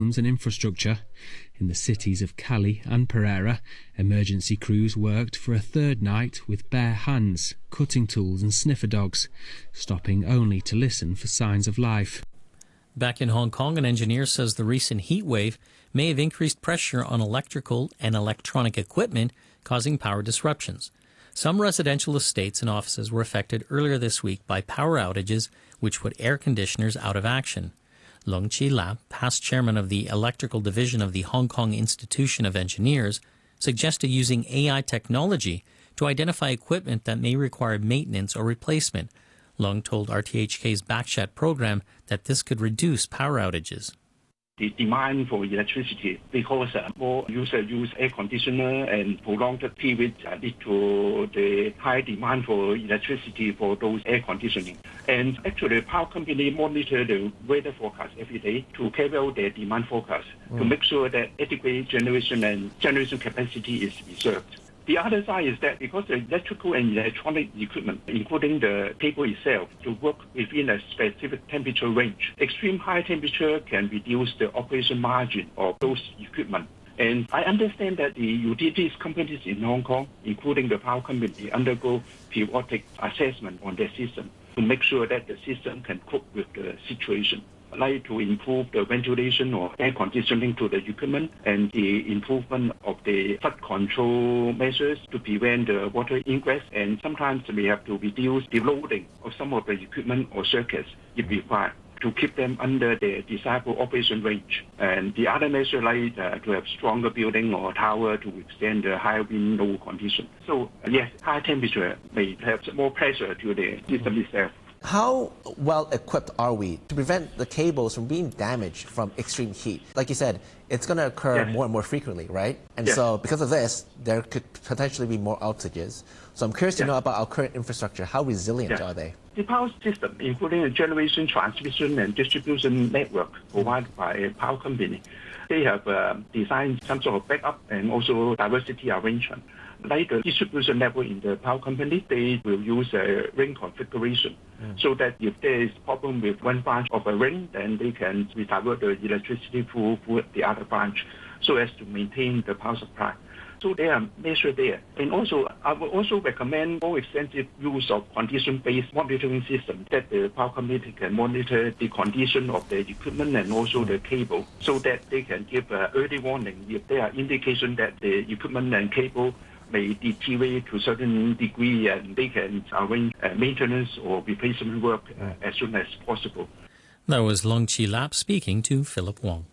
and infrastructure. In the cities of Cali and Pereira, emergency crews worked for a third night with bare hands, cutting tools and sniffer dogs, stopping only to listen for signs of life. Back in Hong Kong, an engineer says the recent heat wave may have increased pressure on electrical and electronic equipment, causing power disruptions. Some residential estates and offices were affected earlier this week by power outages, which put air conditioners out of action. Leung Chi Lap, past chairman of the electrical division of the Hong Kong Institution of Engineers, suggested using AI technology to identify equipment that may require maintenance or replacement. Leung told RTHK's Backchat program that this could reduce power outages. The demand for electricity, because more users use air conditioner and prolonged period lead to the high demand for electricity for those air conditioning. And actually, the power company monitor the weather forecast every day to carry out their demand forecast to make sure that adequate generation and generation capacity is reserved. The other side is that because the electrical and electronic equipment, including the cable itself, to work within a specific temperature range, extreme high temperature can reduce the operation margin of those equipment. And I understand that the utilities companies in Hong Kong, including the power company, undergo periodic assessment on their system to make sure that the system can cope with the situation, like to improve the ventilation or air conditioning to the equipment and the improvement of the flood control measures to prevent the water ingress. And sometimes we have to reduce the loading of some of the equipment or circuits if required to keep them under the desirable operation range. And the other measure like to have stronger building or tower to withstand the high wind load condition. So yes, high temperature may have more pressure to the system itself. How well equipped are we to prevent the cables from being damaged from extreme heat? Like you said, it's going to occur more and more frequently, right? And so because of this, there could potentially be more outages. So I'm curious to know about our current infrastructure. How resilient are they? The power system, including a generation, transmission, and distribution network provided by a power company, they have designed some sort of backup and also diversity arrangement. Like the distribution network in the power company, they will use a ring configuration so that if there is problem with one branch of a ring, then they can divert the electricity through the other branch so as to maintain the power supply. So there are measures there. And also, I would also recommend more extensive use of condition-based monitoring system that the power company can monitor the condition of the equipment and also the cable so that they can give early warning if there are indications that the equipment and cable may deteriorate to a certain degree, and they can arrange maintenance or replacement work as soon as possible. That was Leung Chi Lap speaking to Philip Wong.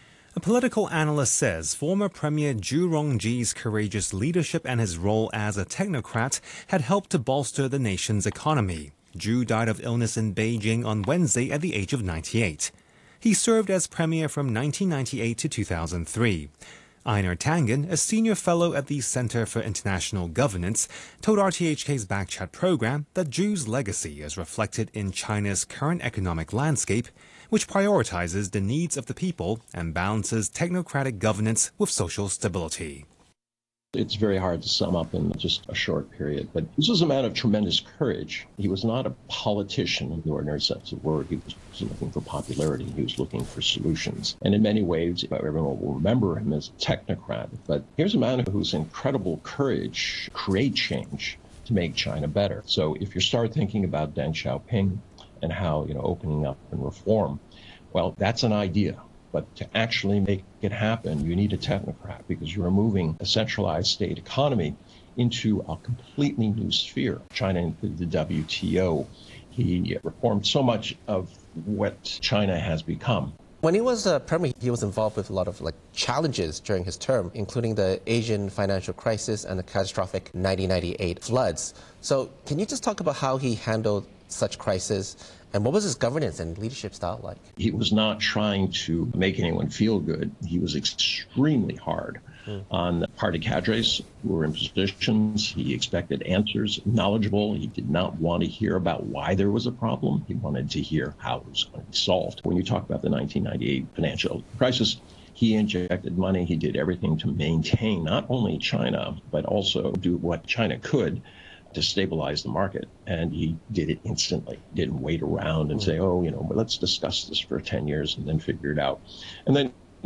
A political analyst says former Premier Zhu Rongji's courageous leadership and his role as a technocrat had helped to bolster the nation's economy. Zhu died of illness in Beijing on Wednesday at the age of 98. He served as premier from 1998 to 2003. Einar Tangen, a senior fellow at the Center for International Governance, told RTHK's Backchat program that Zhu's legacy is reflected in China's current economic landscape, which prioritizes the needs of the people and balances technocratic governance with social stability. It's very hard to sum up in just a short period, but this was a man of tremendous courage. He was not a politician in the ordinary sense of the word. He was looking for popularity. He was looking for solutions. And in many ways, everyone will remember him as a technocrat. But here's a man whose incredible courage create change to make China better. So if you start thinking about Deng Xiaoping and how, opening up and reform, well, that's an idea. But to actually make it happen, you need a technocrat because you're moving a centralized state economy into a completely new sphere. China into the WTO. He reformed so much of what China has become. When he was premier, he was involved with a lot of challenges during his term, including the Asian financial crisis and the catastrophic 1998 floods. So can you just talk about how he handled such crises? And what was his governance and leadership style like? He was not trying to make anyone feel good. He was extremely hard on party cadres who were in positions. He expected answers, knowledgeable. He did not want to hear about why there was a problem. He wanted to hear how it was going to be solved. When you talk about the 1998 financial crisis, he injected money. He did everything to maintain not only China, but also do what China could to stabilize the market. And he did it instantly. Didn't wait around and say, let's discuss this for 10 years and then figure it out. And then